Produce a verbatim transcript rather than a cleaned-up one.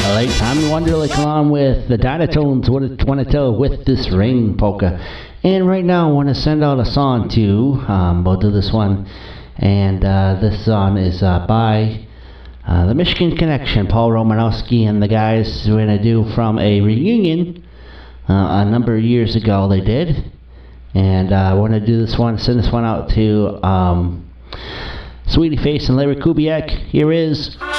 Late Tommy Wonderlick along with the Dynatones wanna tell with this ring polka. And right now I want to send out a song to, um, we'll do this one, and uh, this song is uh, by uh, the Michigan Connection, Paul Romanowski and the guys. We're going to do from a reunion uh, a number of years ago they did. And uh, I want to do this one, send this one out to um, Sweetie Face and Larry Kubiak. Here is